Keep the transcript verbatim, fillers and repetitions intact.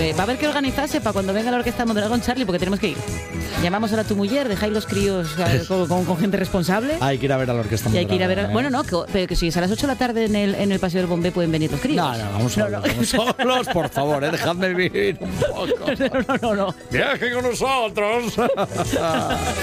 eh, va a haber que organizarse para cuando venga la orquesta Mondragón, Charlie, porque tenemos que ir. Llamamos ahora a tu mujer, dejáis los críos eh, con, con, con gente responsable. Hay que ir a ver a la orquesta Y hay Mondragón. que ir a ver. A, ¿eh? bueno, no, que, pero que si es a las ocho de la tarde en el, en el Paseo del Bombé pueden venir los críos. No, no, vamos solos, no, no. vamos solos, por favor, ¿eh? Dejadme vivir un poco. no, no, no, no. Viaje con nosotros.